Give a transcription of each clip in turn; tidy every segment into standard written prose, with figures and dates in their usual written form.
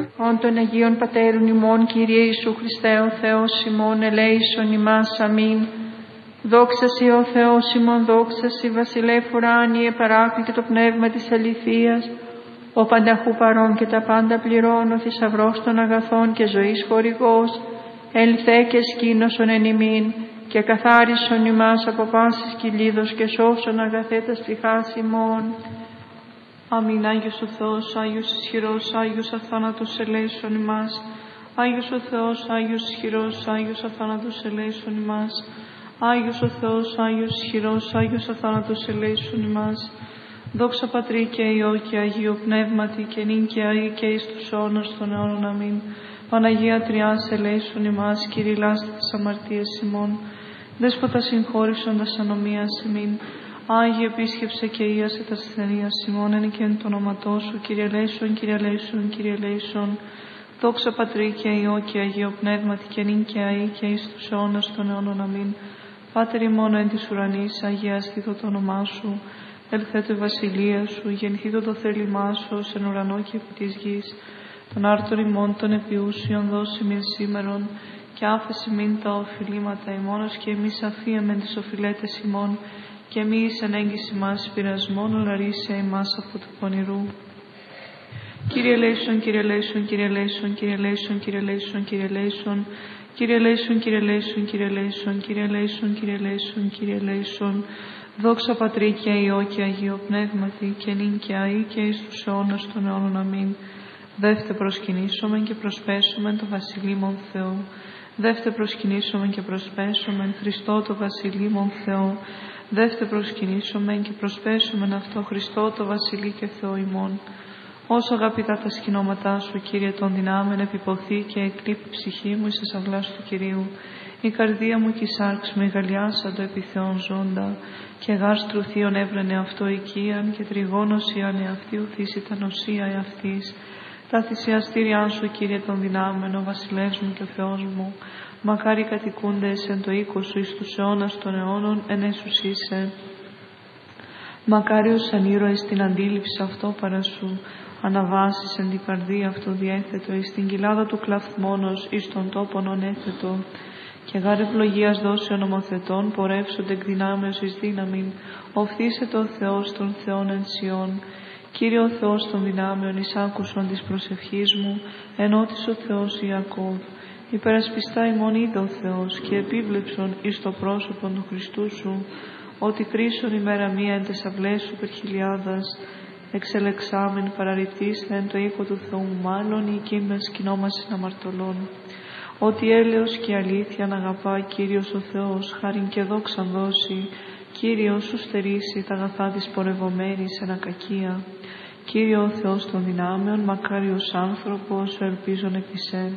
Ον των Αγίων Πατέρων ημών, Κύριε Ιησού Χριστέ, ο Θεός ημών, ελέησον ημάς. Αμήν. Δόξα Σοι ο Θεός ημών, δόξα Σοι βασιλεύ ουράνιε, παράκλητε το πνεύμα της αληθείας, ο πανταχού παρών και τα πάντα πληρών, ο θησαυρός των αγαθών και ζωής χορηγός, ελθέ και σκήνωσον εν ημίν, και καθάρισον ημάς από πάσης κυλίδος και σώσον αγαθέτας ψυχάς ημών. Αμήν. Άγιος ο Θεός, Άγιος ισχυρός, Άγιος αθάνατος ελέησον ημάς. Άγιος ο Θεός, Άγιος ισχυρός, Άγιος αθάνατος ελέησον ημάς. Άγιος ο Θεός, Άγιος ισχυρός, Άγιος αθάνατος ελέησον ημάς. Δόξα Πατρί και Υιό και Αγίου Πνεύματι και νυν και αεί και εις τους αιώνας των αιώνων. Αμήν. Παναγία Τριάς ελέησον ημάς, Κύριε λάστη της αμαρτίας ημών. Δέσποτα συγχώρησον τας ανομίας ημίν. Άγιε επίσκεψε και ίασε τα ασθενείας ημών, εν και εν το όνοματό Σου, Κύριε ελέησον, Κύριε ελέησον, Κύριε ελέησον. Δόξα Πατρί και Υιό και Αγίο Πνεύματι και νυν και αεί και εις τους αιώνας των αιώνων. Αμήν. Πάτερ ημών εν της ουρανής, αγιαστήτω το όνομά Σου. Ελθέτω η βασιλεία Σου, γεννηθήτω το θέλημά Σου, ως εν ουρανό και επί της γης. Τον άρτον ημών των επιούσιων δώσει μην σήμερον, και άφεση μην τα οφειλήματα ημώνος, και εμείς αφίεμεν τις οφειλέτες ημών, και μη εις ενέγγιση μας πειρασμόν, αλλά ρίσε ημάς από του πονηρού. Κύριε ελέησον, Κύριε ελέησον, Κύριε ελέησον, Κύριε ελέησον, Κύριε ελέησον, Κύριε ελέησον. Κύριε ελέησον, Κύριε ελέησον, Κύριε ελέησον, Κύριε ελέησον, Κύριε ελέησον, Κύριε ελέησον. Δόξα Πατρί και Υιό και Αγίο Πνεύματι και νυν και αεί και εις τους αιώνας των αιώνων. Αμήν. Δεύτε προσκυνήσομεν και προσπέσομεν το βασιλείμον Θεό. Δεύτε προσκυνήσομεν και προσπέσομεν Χριστό το βασιλείμον Θεό. Δεύτε προσκυνήσομεν και προσπέσομεν αυτό Χριστό το βασιλεί και Θεό ημών. Όσο αγαπητά τα σκηνώματά Σου, Κύριε των δυνάμεων, επιποθεί και εκλείπει ψυχή μου εις τις αυλάς του Κυρίου. Η καρδία μου και η σάρξ μου εγαλιάσαντο επί Θεόν ζώντα, και γάστρου θείον έβρενε αυτό οικίαν, και τριγώνος ιαν εαυτή ουθήσει τα νοσία εαυτής. Τα θυσιαστήριά Σου, Κύριε των δυνάμεων, ο βασιλεύς μου και ο Θεός μου, μακάρι κατοικούντες εν το οίκο Σου εις τους αιώνας των αιώνων, εν έσους είσαι. Μακάριος σαν ήρωες στην αντίληψη αυτό παρά Σου, αναβάσεις εν την καρδία αυτό διέθετο, εις την κοιλάδα του κλαθμόνος, εις τον τόπον ονέθετο. Και γάρ ευλογίας δώσει ο νομοθετών, πορεύσονται εκ δυνάμεως εις δύναμην, οφθήσεται ο Θεός των Θεών εν Σιών. Κύριε ο Θεός των δυνάμεων, εισάκουσον της προσευχής μου, ενώτης ο Θεός Ιακώβ. Υπερασπιστά ημών είδε ο Θεός, και επίβλεψον εις το πρόσωπον του Χριστού Σου, ότι κρίσον ημέρα μία εν τες αυλές Σου περχιλιάδας, εξελεξάμεν παραρρυπτήστε εν το οίκο του Θεού μου, μάλλον η εκείνη σκηνόμασιν αμαρτωλών. Ότι έλεος και αλήθεια να αγαπά Κύριος ο Θεός, χάριν και δόξαν δώσει, Κύριος Σου στερήσει τα αγαθά της πορευομένης εν ακακία. Κύριε ο Θεός των δυνάμεων, μακάριος άνθρωπος, ο ελπίζων επί Σε.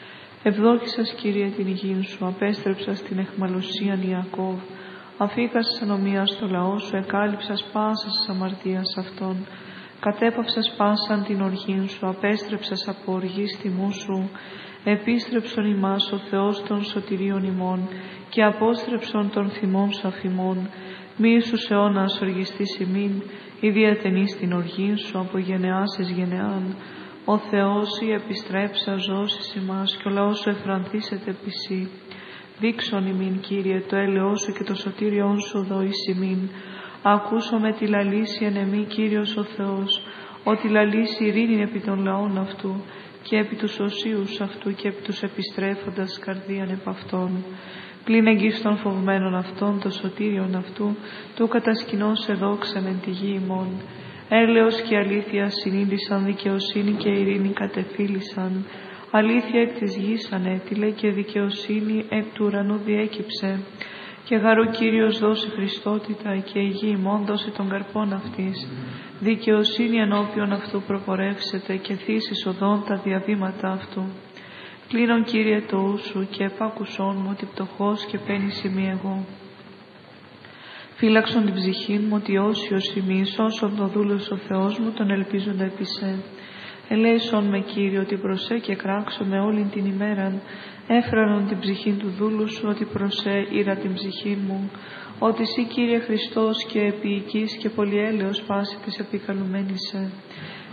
Ευδόχησας, Κύριε, την υγιήν Σου, απέστρεψας την εχμαλωσίαν Ιακώβ. Αφήκας ανομία στο λαό Σου, εκάλυψας πάσας αμαρτίας αυτών. Κατέπαυσας πάσαν την οργήν Σου, απέστρεψας από οργής τιμού Σου. Επίστρεψον ημάς ο Θεός των σωτηρίων ημών, και απόστρεψον των θυμών Σου αφημών. Μη Ιησούς αιώνας οργιστής ημίν, ή διατενείς την οργήν Σου από γενεάς εις γενεάν. Ο Θεός ή επιστρέψα ζώσεις ημάς, και ο λαός Σου εφρανθήσεται επί Σοι. Δείξον ημίν, Κύριε, το έλεος Σου και το σωτήριόν Σου δω εις ημίν. Ακούσομαι τη λαλήσει εν εμή, Κύριος ο Θεός, ότι λαλήσει ειρήνη επί των λαών αυτού, και επί τους οσίους αυτού, και επί τους επιστρέφοντας καρδίαν επ' αυτών. Πλην εγγύς των φοβμένων αυτών, το σωτήριον αυτού, του κατασκηνώσε δόξαν εν τη γη ημών. Έλεος και αλήθεια συνείδησαν, δικαιοσύνη και ειρήνη κατεφύλησαν. Αλήθεια εκ της γης ανέτειλε, και δικαιοσύνη εκ του ουρανού διέκυψε. Και γαρό Κύριος δώσει Χριστότητα, και η γη ημών δώσει των καρπών αυτής. Δικαιοσύνη ενώπιον αυτού προπορεύσεται, και θύσεις οδόν τα διαβήματα αυτού. Κλείνον, Κύριε, το ου Σου, και επάκουσόν μου ότι πτωχός και πένης ημί εγώ. Φύλαξον την ψυχή μου ότι όσιος ημί, σώσον το δούλος ο Θεός μου, τον ελπίζοντα επί Σε. Ελέησον με, Κύριε, ότι προς Σε και κράξω με όλην την ημέραν. Έφρανον την ψυχή του δούλου Σου, ότι προς Σε ήρα την ψυχή μου. Ότι Συ, Κύριε Χριστός, και επίοικης και πολυέλεος πάση της επικαλουμένης Σε.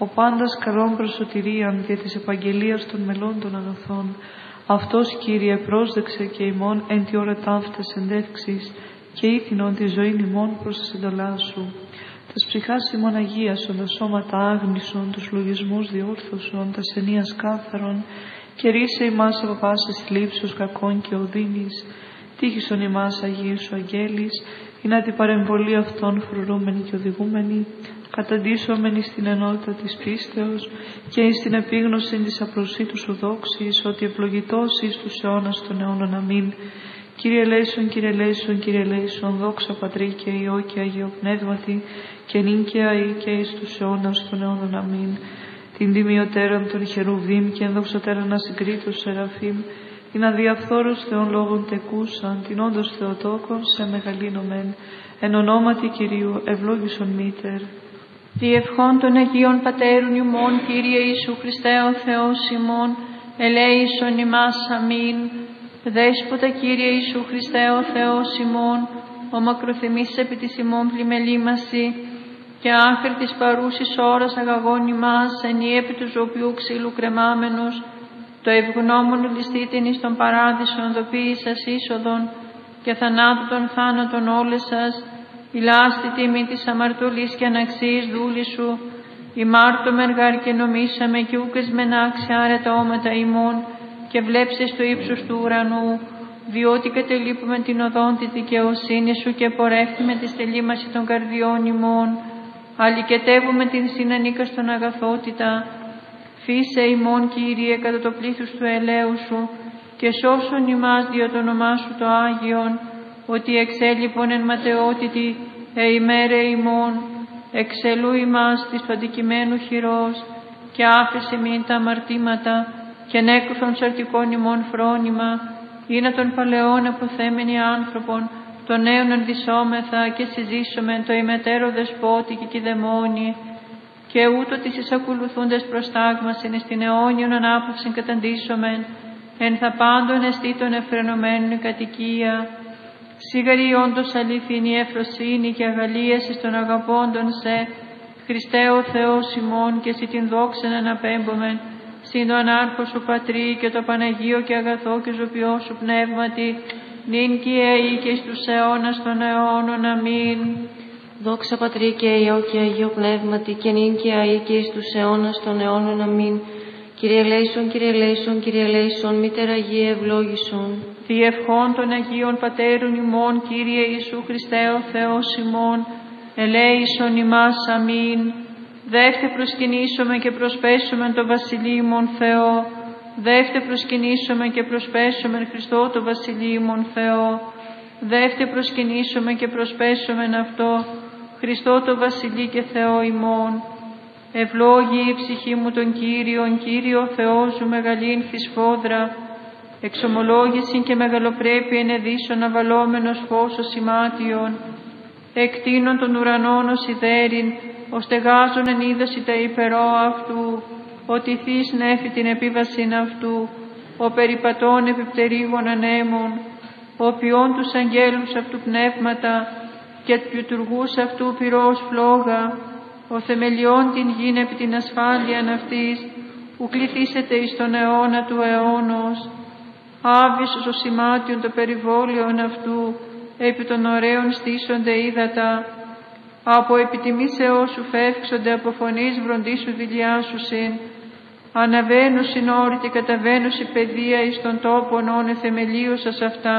ο πάντας καλών προς σωτηρίαν δια της επαγγελίας των μελών των αγαθών. Αυτός, Κύριε, πρόσδεξε και ημών εν τη ώρα ταύτας εντεύξεις και ήθινον τη ζωήν ημών προς τα συντολά σου. Τας ψυχάς ημών αγίασον, τα σώματα άγνησον, τους λογισμούς διόρθωσον, τας ενίας κάθαρον, και ρίσε ημάς από πάσης θλίψους κακών και οδύνης. Τύχησον ημάς Αγίου σου αγγέλης, ή να την παρεμβολή αυτών φρουρούμενοι και οδηγούμενοι, καταντήσομενοι στην ενότητα της πίστεως και εις την επίγνωση της απροσίτου σου δόξης, ότι ευλογητός εις τους αιώνας των αιώνων. Αμήν. Κύριε ελέησον, Κύριε ελέησον, Κύριε ελέησον, δόξα Πατρί και Υιό και Αγίο Πνεύματι, και νυν και αεί και εις τους αιώνας των αιώνων. Αμήν. Την τιμιωτέραν των χερουβίμ και ενδοξωτέραν ασυγκρίτους σεραφείμ, την αδιαφθόρους Θεών λόγων τεκούσαν, την όντως Θεοτόκον σε μεγαλύνομεν, εν ονόματι Κυρίου ευλόγησον μήτερ. Διευχών των Αγίων Πατέρων ημών, Κύριε Ιησού Χριστέ ο Θεός ημών, ελέησον ημάς. Αμήν. Δέσποτα, Κύριε Ιησού Χριστέ ο Θεός ημών, ο μακροθυμής επί της ημών πλημελήμαση, και άχρη της παρούσης ώρας αγαγών ημάς, ενή επί του ζωοποιού ξύλου κρεμάμενος, το ευγνώμονο ληστήτην εις τον παράδεισον δοποίησας είσοδον, και θανάτου των θάνατων όλες σας, η λάστη τιμή της αμαρτωλής και αναξίης δούλη σου, ημάρτωμεν γάρ και νομίσαμε και ούκες μεν άξια άρετα όματα ημών, και βλέψεις το ύψος του ουρανού, διότι κατελείπουμε την οδόν της δικαιοσύνης σου και πορεύτουμε τη στελήμαση των καρδιών ημών, αλικετεύουμε την συνανίκα στον αγαθότητα. Φύσε ημών, Κύριε, κατά το πλήθος του ελέου σου, και σώσον ημάς δια το όνομά σου το Άγιον, ότι εξέλιπον εν ματαιότητη ημέρε ημών, εξελού ημάς της του αντικειμένου χειρός, και άφησε μην τα αμαρτήματα, και νέκρουσον σαρτικών ημών φρόνημα, ή να των παλαιών αποθέμενοι άνθρωπον, των νέων ενδυσόμεθα και συζήσομεν το ημετέρω δεσπότη και κηδεμόνι, και ούτω τις εισακολουθούντες προστάγμασιν εις την αιώνιον ανάπαυσιν καταντήσομεν, εν θα πάντων εστί των εφρενωμένων η κατοικία. Σίγαρη όντως αληθινή ευφροσύνη και αγαλίαση εις των αγαπώντων σε, Χριστέ ο Θεός ημών, και εσύ την δόξαν αναπέμπομεν, συν το ανάρχο σου Πατρί και το Παναγίο και αγαθό και ζωπιό σου Πνεύματι, νυν και αεί και εις τους αιώνας των αιώνων. Αμήν. Δόξα Πατρί και Υιό και Αγίο Πνεύματι, και νυν και αεί και εις τους αιώνας των αιώνων. Αμήν. Κύριε ελέησον, Κύριε ελέησον, Κύριε ελέησον, Μήτερ Αγίε ευλόγησον. Διευχών των Αγίων Πατέρων ημών, Κύριε Ιησού Χριστέ ο Θεός ημών, ελέησον ημάς. Αμήν. Δεύτε προσκυνήσομεν και προσπέσομεν το βασιλείμον Θεό. Δεύτε προσκυνήσομεν και προσπέσομεν Χριστό το βασιλείμον Θεό. Δεύτε προσκυνήσομεν και προσπέσομεν αυτό, Χριστό το βασιλεί και Θεό ημών. Ευλόγη η ψυχή μου τον Κύριον, Κύριο Θεός σου μεγαλήν θυσφόδρα, εξομολόγησιν και μεγαλοπρέπεια ενεδίσον αβαλόμενος φως ο σημάτιον, εκτείνων των ουρανών ως ιδέριν, ως τεγάζον εν είδωση τα υπερό αυτού, ότι θείς νέφη την επίβασιν αυτού, ο περιπατών επιπτερίγων ανέμων, ο ποιών τους αγγέλους αυτού πνεύματα και λειτουργούς αυτού πυρός φλόγα, ο θεμελιών την γην επί την ασφάλειαν αυτής, που κληθήσεται εις τον αιώνα του αιώνος. Άβυσος ο σημάτιον το περιβόλιον αυτού, επί των ωραίων στήσονται ύδατα, από επιτιμήσεώς σου φεύξονται, από φωνής βροντίσου δηλιάσουσιν, αναβαίνουσιν όρη και καταβαίνουσι παιδεία εις των τόπων όνε θεμελίωσας αυτά,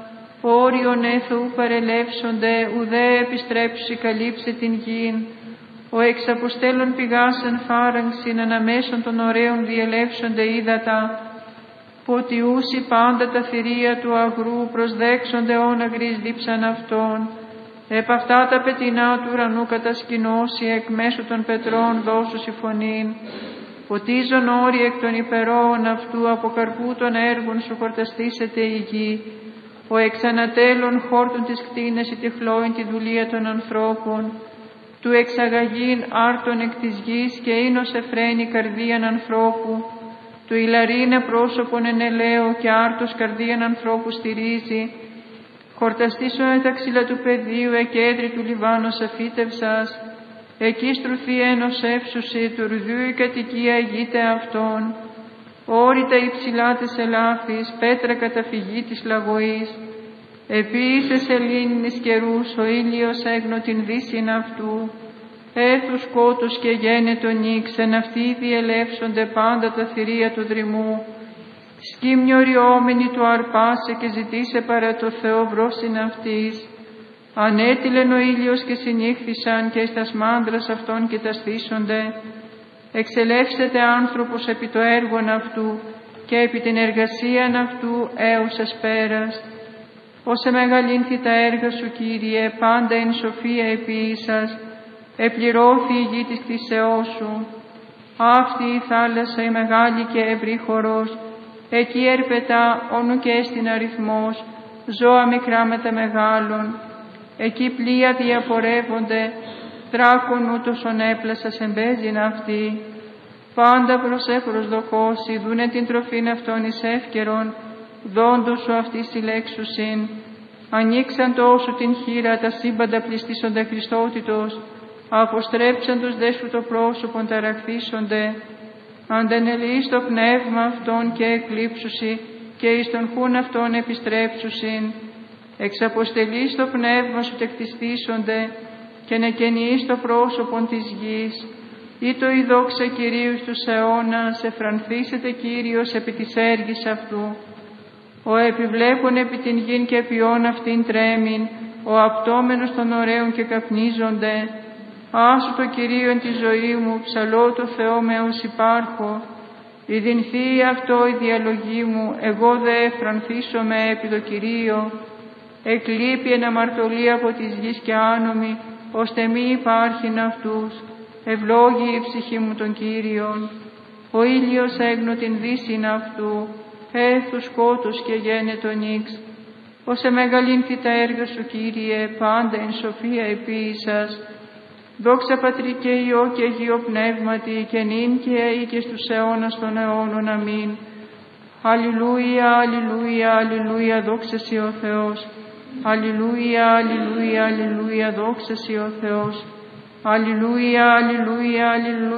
όριον έθου παρελεύσονται, ουδέ επιστρέψουσι καλύψε την γην, ο εξαποστέλων πηγάσαν φάραγξιν, αναμέσων των ωραίων διελεύσονται ύδατα, ποτιούσι πάντα τα θηρία του αγρού, προσδέξονται όν αγρής δίψαν αυτών, επ' αυτά τα πετεινά του ουρανού κατασκηνώσει, εκ μέσω των πετρών δώσουσι φωνήν, ποτίζον όροι εκ των υπερών αυτού, από καρπού των έργων σου χορταστήσεται η γη, ο εξανατέλων χόρτων της κτίνες η τυφλόην τη δουλεία των ανθρώπων, του εξαγαγήν άρτων εκ της γης και ίνος εφραίνει καρδίαν ανθρώπου, του ηλαρίνε πρόσωπον εν ελαίο και άρτος καρδίαν ανθρώπου στηρίζει, χορταστήσον τα ξύλα του πεδίου, εκέντρη του Λιβάνος αφήτευσας, εκεί στρουθεί ένος εύσουσι, του ρουδιού η κατοικία ηγείται αυτών. Όρητα υψηλά της ελάφης, πέτρα καταφυγή της λαγωής. Επίσης ελλήνινης καιρούς, ο ήλιος έγνω την δύσιν αυτού. Έθους σκότους και γένετο νύξ, εν αυτοί διελεύσονται πάντα τα θηρία του δρυμού. Σκύμνιο ριόμενη του αρπάσε και ζητήσε παρά το Θεό βρόσιν αυτής. Ανέτειλεν ο ήλιος και συνήχθησαν και εις τας μάντρας αυτών και τα στήσονται. Εξελεύσεται άνθρωπος επί το έργον αυτού και επί την εργασίαν αυτού έως εσπέρας. Όσε μεγαλύνθη τα έργα σου, Κύριε, πάντα εν σοφία επίησας, επληρώθη η γη της κτήσεώς σου. Αυτή η θάλασσα η μεγάλη και ευρύ χορός, εκεί ερπετά όνου και έστιν αριθμός, ζώα μικρά με τα μεγάλων. Εκεί πλοία διαπορεύονται, δράκων ούτως ονέπλασας εμπέζειν αυτοί. Πάντα προσδοκώσει, δούνε την τροφήν αυτών εις εύκαιρον, δόντος σου αυτοί συλλέξουσιν. Ανοίξαν τόσο την χείρα, τα σύμπαντα πληστήσονται Χριστότητος, αποστρέψαντος δε σου το πρόσωπον ταραχθήσονται. Αντενελείς το πνεύμα αυτών και εκλείψουσι, και εις τον χούν αυτών επιστρέψουσιν. Εξαποστελείς το πνεύμα σου τεκτιστήσονται, και νεκενείς το πρόσωπον της γης. Ή το η δόξα Κυρίου στους αιώνας, εφρανθήσετε Κύριος επί της έργης αυτού. Ο επιβλέπων επί την γην και ποιόν αυτήν τρέμην, ο απτόμενος των ωραίων και καπνίζονται. Άσου το Κυρίο εν τη ζωή μου, ψαλώ το Θεό με ως υπάρχω. Ιδινθεί αυτό η διαλογή μου, εγώ δε εφρανθήσομαι επί το Κυρίο. Εκλείπει εν αμαρτωλή από της γης και άνομη, ώστε μη υπάρχειν αυτούς. Ευλόγη η ψυχή μου τον Κύριον. Ο ήλιος έγνω την δύσιν αυτού, έθους σκότους και γένετο νύξ. Όσε μεγαλύνθη τα έργα σου, Κύριε, πάντα εν σοφία επίησας. Δόξα Πατρί και Υιό και Αγίο Πνεύματι, και νυν και αεί και στους αιώνας των αιώνων. Αμήν. Αλληλούια, αλληλούια, αλληλούια, δόξα σοι ο Θεός. Αλληλούια, αλληλούια, αλληλούια, δόξα σοι ο Θεός. Αλληλούια, αλληλούια, αλληλούια.